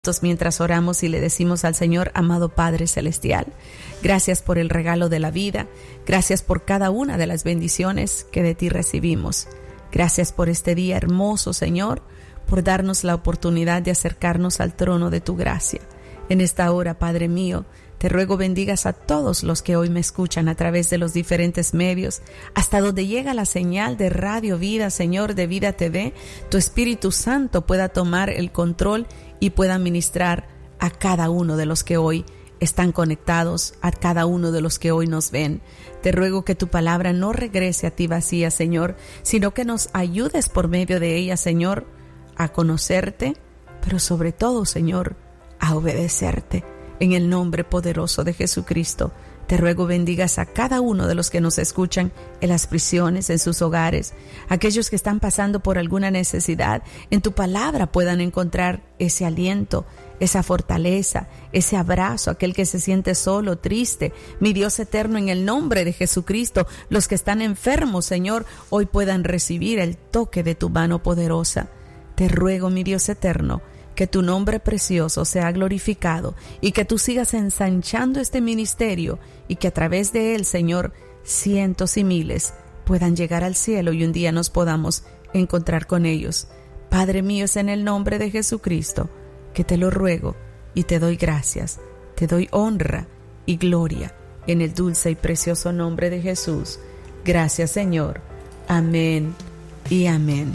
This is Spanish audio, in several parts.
Mientras oramos y le decimos al Señor: amado Padre Celestial, gracias por el regalo de la vida, gracias por cada una de las bendiciones que de ti recibimos. Gracias por este día hermoso, Señor, por darnos la oportunidad de acercarnos al trono de tu gracia. En esta hora, Padre mío, te ruego bendigas a todos los que hoy me escuchan a través de los diferentes medios, hasta donde llega la señal de Radio Vida, Señor, de Vida TV. Tu Espíritu Santo pueda tomar el control y pueda ministrar a cada uno de los que hoy están conectados, a cada uno de los que hoy nos ven. Te ruego que tu palabra no regrese a ti vacía, Señor, sino que nos ayudes por medio de ella, Señor, a conocerte, pero sobre todo, Señor, a obedecerte. En el nombre poderoso de Jesucristo, te ruego bendigas a cada uno de los que nos escuchan en las prisiones, en sus hogares, aquellos que están pasando por alguna necesidad. En tu palabra puedan encontrar ese aliento, esa fortaleza, ese abrazo, aquel que se siente solo, triste. Mi Dios eterno, en el nombre de Jesucristo, los que están enfermos, Señor, hoy puedan recibir el toque de tu mano poderosa. Te ruego, mi Dios eterno, que tu nombre precioso sea glorificado y que tú sigas ensanchando este ministerio y que a través de él, Señor, cientos y miles puedan llegar al cielo y un día nos podamos encontrar con ellos. Padre mío, es en el nombre de Jesucristo que te lo ruego y te doy gracias, te doy honra y gloria en el dulce y precioso nombre de Jesús. Gracias, Señor. Amén y amén.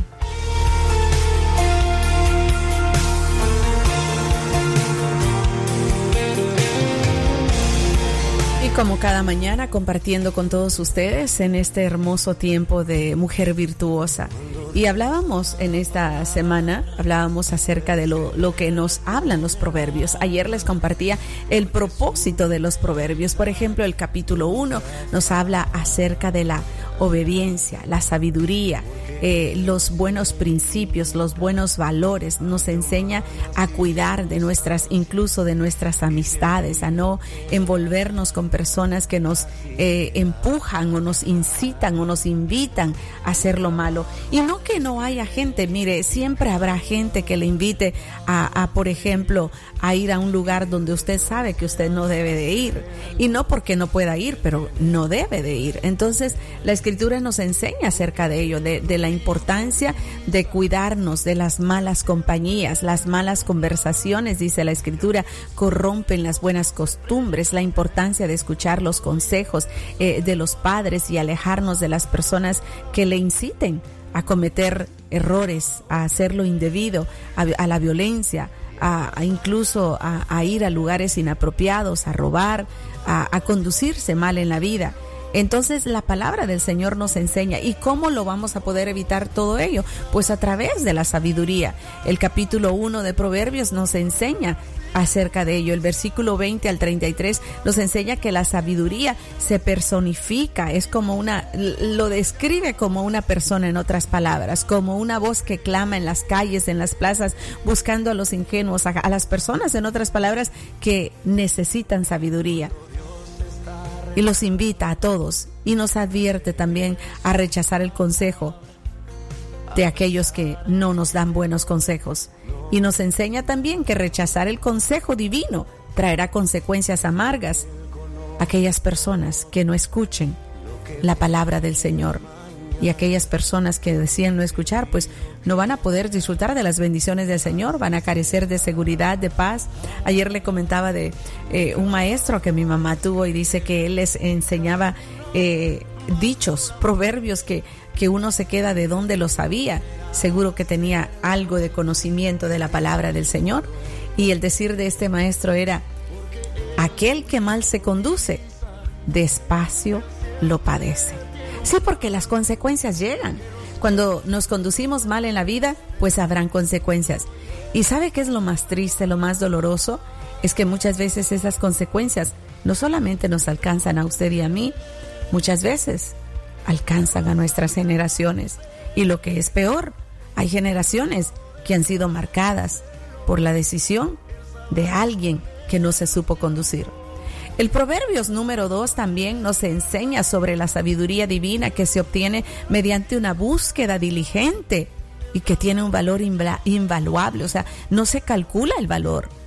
Como cada mañana, compartiendo con todos ustedes en este hermoso tiempo de Mujer Virtuosa. Y hablábamos en esta semana, acerca de lo que nos hablan los proverbios. Ayer les compartía el propósito de los proverbios. Por ejemplo, el capítulo 1 nos habla acerca de la obediencia, la sabiduría, los buenos principios, los buenos valores. Nos enseña a cuidar de incluso de nuestras amistades, a no envolvernos con personas que nos empujan o nos incitan o nos invitan a hacer lo malo. Y no que no haya gente, mire, siempre habrá gente que le invite a por ejemplo, a ir a un lugar donde usted sabe que usted no debe de ir. Y no porque no pueda ir, pero no debe de ir. Entonces, la Escritura nos enseña acerca de ello, de la importancia de cuidarnos de las malas compañías, las malas conversaciones. Dice la Escritura, corrompen las buenas costumbres, la importancia de escuchar los consejos de los padres y alejarnos de las personas que le inciten a cometer errores, a hacer lo indebido, a la violencia, incluso a ir a lugares inapropiados, a robar, a conducirse mal en la vida. Entonces la palabra del Señor nos enseña. ¿Y cómo lo vamos a poder evitar todo ello? Pues a través de la sabiduría. El capítulo 1 de Proverbios nos enseña acerca de ello. El versículo 20 al 33 nos enseña que la sabiduría se personifica, lo describe como una persona, en otras palabras, como una voz que clama en las calles, en las plazas, buscando a los ingenuos, a las personas, en otras palabras, que necesitan sabiduría. Y los invita a todos y nos advierte también a rechazar el consejo de aquellos que no nos dan buenos consejos. Y nos enseña también que rechazar el consejo divino traerá consecuencias amargas a aquellas personas que no escuchen la palabra del Señor. Y aquellas personas que deciden no escuchar, pues no van a poder disfrutar de las bendiciones del Señor, van a carecer de seguridad, de paz. Ayer le comentaba de un maestro que mi mamá tuvo y dice que él les enseñaba dichos, proverbios que uno se queda de dónde lo sabía. Seguro que tenía algo de conocimiento de la palabra del Señor. Y el decir de este maestro era: aquel que mal se conduce, despacio lo padece. Sí, porque las consecuencias llegan. Cuando nos conducimos mal en la vida, pues habrán consecuencias. ¿Y sabe qué es lo más triste, lo más doloroso? Es que muchas veces esas consecuencias no solamente nos alcanzan a usted y a mí, muchas veces alcanzan a nuestras generaciones. Y lo que es peor, hay generaciones que han sido marcadas por la decisión de alguien que no se supo conducir. El Proverbios número 2 también nos enseña sobre la sabiduría divina que se obtiene mediante una búsqueda diligente y que tiene un valor invaluable. O sea, no se calcula el valor.